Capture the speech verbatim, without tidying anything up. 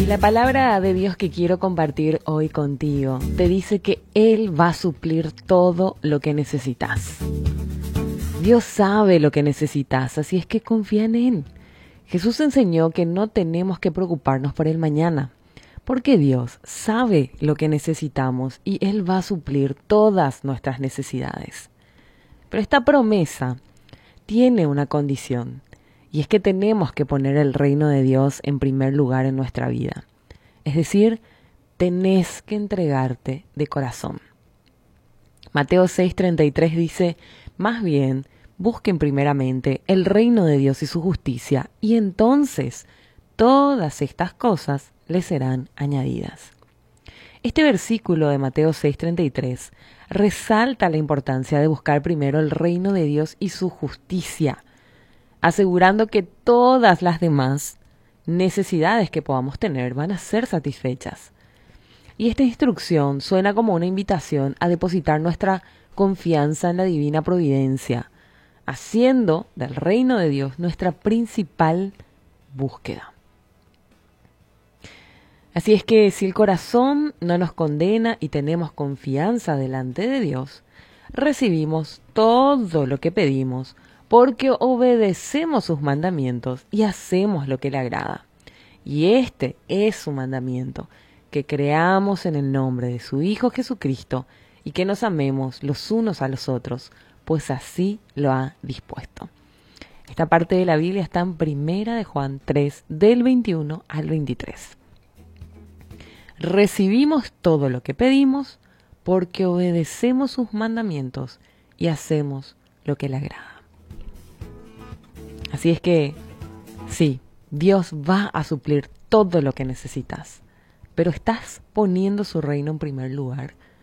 La palabra de Dios que quiero compartir hoy contigo te dice que Él va a suplir todo lo que necesitas. Dios sabe lo que necesitas, así es que confía en Él. Jesús enseñó que no tenemos que preocuparnos por el mañana, porque Dios sabe lo que necesitamos y Él va a suplir todas nuestras necesidades. Pero esta promesa tiene una condición, y es que tenemos que poner el reino de Dios en primer lugar en nuestra vida. Es decir, tenés que entregarte de corazón. Mateo seis treinta y tres dice, más bien, busquen primeramente el reino de Dios y su justicia, y entonces todas estas cosas les serán añadidas. Este versículo de Mateo seis treinta y tres resalta la importancia de buscar primero el reino de Dios y su justicia, asegurando que todas las demás necesidades que podamos tener van a ser satisfechas. Y esta instrucción suena como una invitación a depositar nuestra confianza en la divina providencia, haciendo del reino de Dios nuestra principal búsqueda. Así es que si el corazón no nos condena y tenemos confianza delante de Dios, recibimos todo lo que pedimos porque obedecemos sus mandamientos y hacemos lo que le agrada. Y este es su mandamiento, que creamos en el nombre de su Hijo Jesucristo y que nos amemos los unos a los otros, pues así lo ha dispuesto. Esta parte de la Biblia está en Primera de Juan tres, del veintiuno al veintitrés. Recibimos todo lo que pedimos porque obedecemos sus mandamientos y hacemos lo que le agrada. Así es que, sí, Dios va a suplir todo lo que necesitas, pero ¿estás poniendo su reino en primer lugar?